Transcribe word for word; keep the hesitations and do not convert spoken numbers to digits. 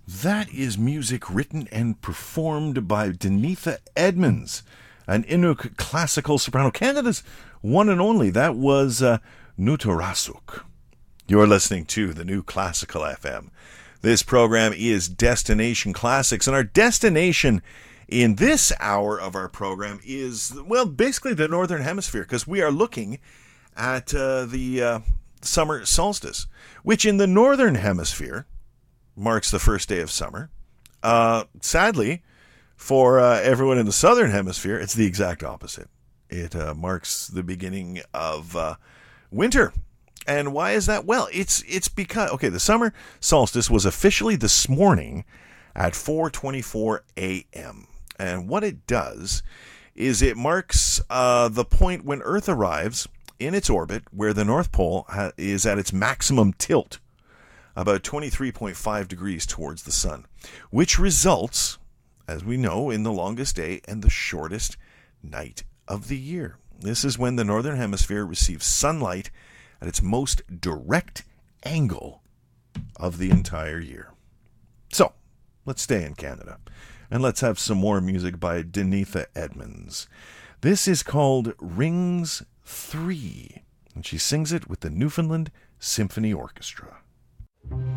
That is music written and performed by Denitha Edmonds, an Inuk classical soprano, Canada's one and only. That was uh, Nutarasuk. You're listening to the New Classical F M. This program is Destination Classics, and our destination in this hour of our program is, well, basically the Northern Hemisphere, because we are looking at uh, the uh, summer solstice, which in the Northern Hemisphere marks the first day of summer. Uh, sadly, for uh, everyone in the Southern Hemisphere, it's the exact opposite. It uh, marks the beginning of uh, winter. And why is that? Well, it's it's because, okay, the summer solstice was officially this morning at four twenty-four a.m. And what it does is it marks uh, the point when Earth arrives in its orbit where the North Pole ha- is at its maximum tilt, about twenty-three point five degrees towards the sun, which results, as we know, in the longest day and the shortest night of the year. This is when the Northern Hemisphere receives sunlight at its most direct angle of the entire year. So, let's stay in Canada, and let's have some more music by Denitha Edmonds. This is called Rings three, and she sings it with the Newfoundland Symphony Orchestra.